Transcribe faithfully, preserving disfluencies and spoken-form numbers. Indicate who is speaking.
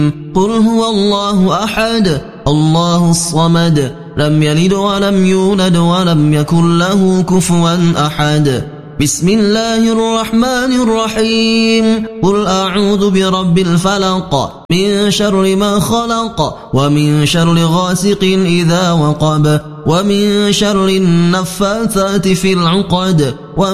Speaker 1: قل هو الله أحد الله الصمد لم يلد ولم يولد ولم يكن له كفوا أحد بسم الله الرحمن الرحيم قل أعوذ برب الفلق من شر ما خلق ومن شر غاسق إذا وقب ومن شر النفاثات في العقد